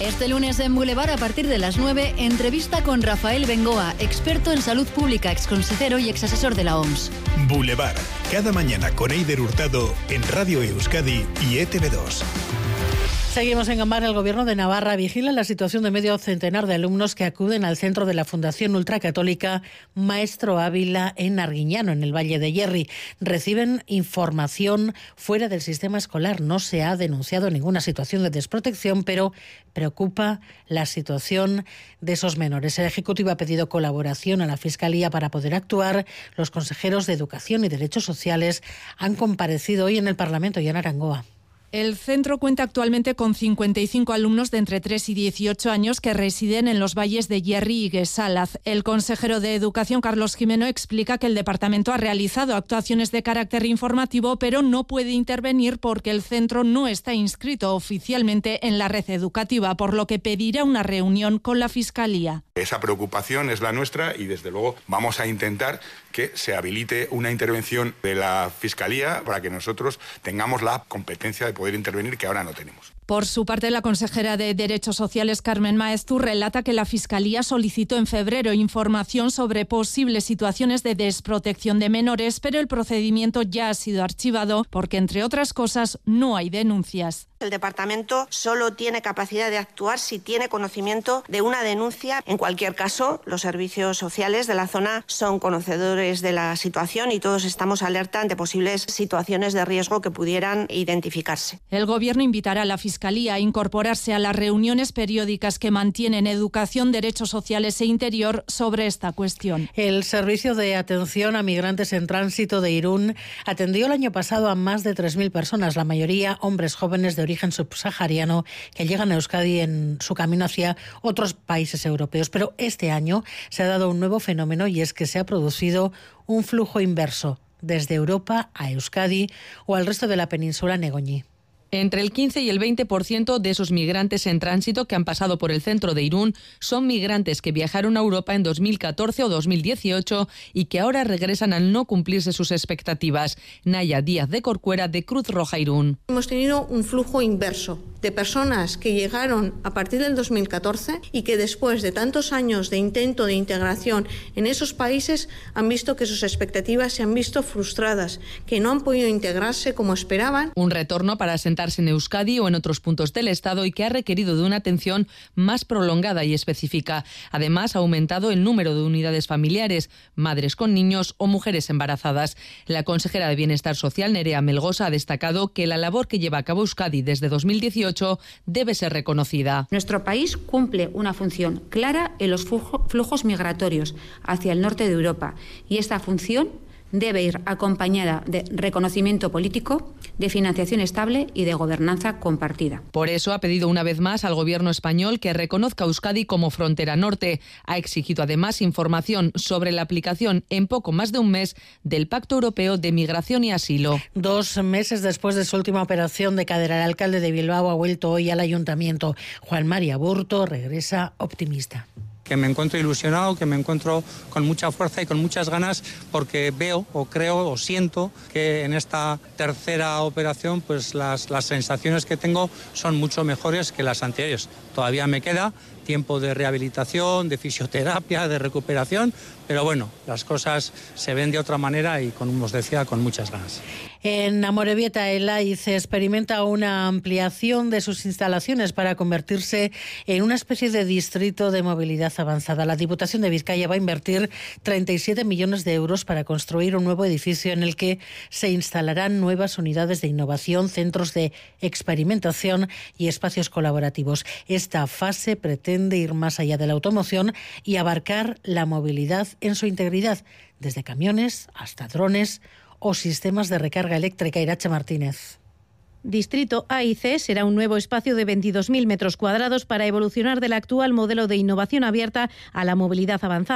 Este lunes en Boulevard, a partir de las 9, entrevista con Rafael Bengoa, experto en salud pública, exconsejero y exasesor de la OMS. Boulevard, cada mañana con Eider Hurtado en Radio Euskadi y ETV2. Seguimos en Gambara. El Gobierno de Navarra vigila la situación de medio centenar de alumnos que acuden al centro de la Fundación Ultracatólica Maestro Ávila en Arguiñano, en el Valle de Yerri. Reciben información fuera del sistema escolar. No se ha denunciado ninguna situación de desprotección, pero preocupa la situación de esos menores. El Ejecutivo ha pedido colaboración a la Fiscalía para poder actuar. Los consejeros de Educación y Derechos Sociales han comparecido hoy en el Parlamento y en Arangoa. El centro cuenta actualmente con 55 alumnos de entre 3 y 18 años que residen en los valles de Yerri y Guesalaz. El consejero de Educación, Carlos Jimeno, explica que el departamento ha realizado actuaciones de carácter informativo, pero no puede intervenir porque el centro no está inscrito oficialmente en la red educativa, por lo que pedirá una reunión con la Fiscalía. Esa preocupación es la nuestra y, desde luego, vamos a intentar que se habilite una intervención de la Fiscalía para que nosotros tengamos la competencia de poder intervenir, que ahora no tenemos. Por su parte, la consejera de Derechos Sociales, Carmen Maeztu, relata que la Fiscalía solicitó en febrero información sobre posibles situaciones de desprotección de menores, pero el procedimiento ya ha sido archivado porque, entre otras cosas, no hay denuncias. El departamento solo tiene capacidad de actuar si tiene conocimiento de una denuncia. En cualquier caso, los servicios sociales de la zona son conocedores de la situación y todos estamos alerta ante posibles situaciones de riesgo que pudieran identificarse. El Gobierno invitará a la Fiscalía a incorporarse a las reuniones periódicas que mantienen Educación, Derechos Sociales e Interior sobre esta cuestión. El Servicio de Atención a Migrantes en Tránsito de Irún atendió el año pasado a más de 3.000 personas, la mayoría hombres jóvenes de origen subsahariano que llegan a Euskadi en su camino hacia otros países europeos. Pero este año se ha dado un nuevo fenómeno y es que se ha producido un flujo inverso desde Europa a Euskadi o al resto de la península Negoñi. Entre el 15 y el 20% de esos migrantes en tránsito que han pasado por el centro de Irún son migrantes que viajaron a Europa en 2014 o 2018 y que ahora regresan al no cumplirse sus expectativas. Naya Díaz de Corcuera, de Cruz Roja Irún. Hemos tenido un flujo inverso de personas que llegaron a partir del 2014 y que después de tantos años de intento de integración en esos países han visto que sus expectativas se han visto frustradas, que no han podido integrarse como esperaban. Un retorno para asentarse en Euskadi o en otros puntos del Estado y que ha requerido de una atención más prolongada y específica. Además, ha aumentado el número de unidades familiares, madres con niños o mujeres embarazadas. La consejera de Bienestar Social, Nerea Melgosa, ha destacado que la labor que lleva a cabo Euskadi desde 2018 debe ser reconocida. Nuestro país cumple una función clara en los flujos migratorios hacia el norte de Europa y esta función debe ir acompañada de reconocimiento político, de financiación estable y de gobernanza compartida. Por eso ha pedido una vez más al Gobierno español que reconozca a Euskadi como frontera norte. Ha exigido además información sobre la aplicación en poco más de un mes del Pacto Europeo de Migración y Asilo. 2 meses después de su última operación de cadera, el alcalde de Bilbao ha vuelto hoy al ayuntamiento. Juan María Burto regresa optimista. Que me encuentro ilusionado, que me encuentro con mucha fuerza y con muchas ganas porque veo o creo o siento que en esta tercera operación pues las sensaciones que tengo son mucho mejores que las anteriores. Todavía me queda tiempo de rehabilitación, de fisioterapia, de recuperación, pero bueno, las cosas se ven de otra manera y, como os decía, con muchas ganas. En Amorebieta, el AICE experimenta una ampliación de sus instalaciones para convertirse en una especie de distrito de movilidad avanzada. La Diputación de Vizcaya va a invertir 37 millones de euros para construir un nuevo edificio en el que se instalarán nuevas unidades de innovación, centros de experimentación y espacios colaborativos. Esta fase pretende ir más allá de la automoción y abarcar la movilidad en su integridad, desde camiones hasta drones o sistemas de recarga eléctrica. Irache Martínez. Distrito AIC será un nuevo espacio de 22.000 metros cuadrados para evolucionar del actual modelo de innovación abierta a la movilidad avanzada.